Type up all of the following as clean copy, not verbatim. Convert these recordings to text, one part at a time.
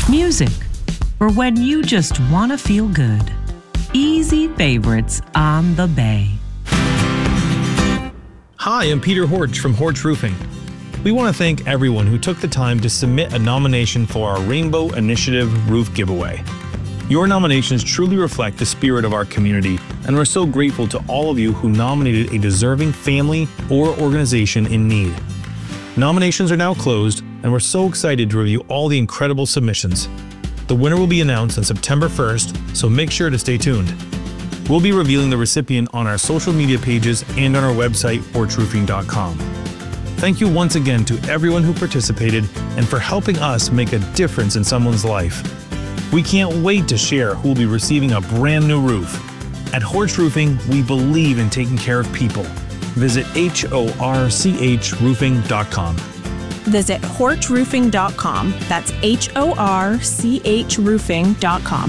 music, or when you just want to feel good. Easy favorites on the Bay. Hi, I'm Peter Horch from Horch Roofing. We want to thank everyone who took the time to submit a nomination for our Rainbow Initiative Roof Giveaway. Your nominations truly reflect the spirit of our community, and we're so grateful to all of you who nominated a deserving family or organization in need. Nominations are now closed, and we're so excited to review all the incredible submissions. The winner will be announced on September 1st, so make sure to stay tuned. We'll be revealing the recipient on our social media pages and on our website, horchroofing.com. Thank you once again to everyone who participated and for helping us make a difference in someone's life. We can't wait to share who will be receiving a brand new roof. At Horch Roofing, we believe in taking care of people. Visit horchroofing.com. Visit horchroofing.com. That's horchroofing.com.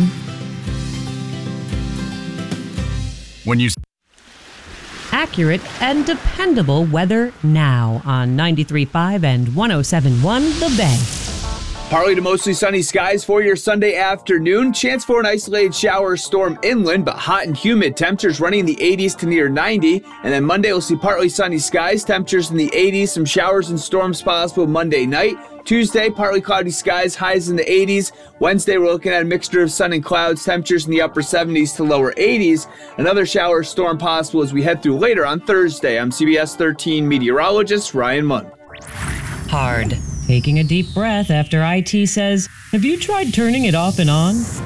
When you Accurate and dependable weather now on 93.5 and 107.1 The Bay. Partly to mostly sunny skies for your Sunday afternoon. Chance for an isolated shower or storm inland, but hot and humid. Temperatures running in the 80s to near 90. And then Monday we'll see partly sunny skies. Temperatures in the 80s. Some showers and storms possible Monday night. Tuesday, partly cloudy skies. Highs in the 80s. Wednesday, we're looking at a mixture of sun and clouds. Temperatures in the upper 70s to lower 80s. Another shower or storm possible as we head through later on Thursday. I'm CBS 13 meteorologist Ryan Munn. Hard. Taking a deep breath after IT says, "Have you tried turning it off and on?"